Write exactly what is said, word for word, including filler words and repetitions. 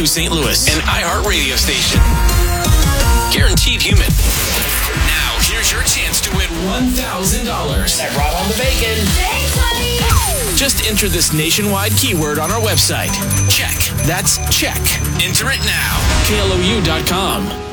Saint Louis, an iHeart radio station. Guaranteed human. Now, here's your chance to win one thousand dollars. I brought on the bacon. Thanks, honey. Just enter this nationwide keyword on our website. Check. That's check. Enter it now. K L O U dot com.